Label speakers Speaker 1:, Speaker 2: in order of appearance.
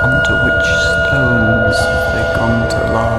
Speaker 1: Onto which stones have they gone to lie?